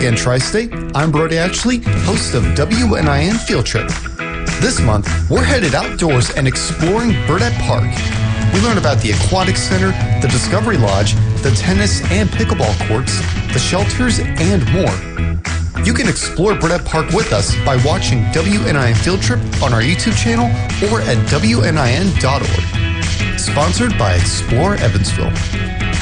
again, Tri-State. I'm Brody Ashley, host of WNIN Field Trip. This month, we're headed outdoors and exploring Burdett Park. We learn about the Aquatic Center, the Discovery Lodge, the tennis and pickleball courts, the shelters, and more. You can explore Burdett Park with us by watching WNIN Field Trip on our YouTube channel or at WNIN.org. Sponsored by Explore Evansville.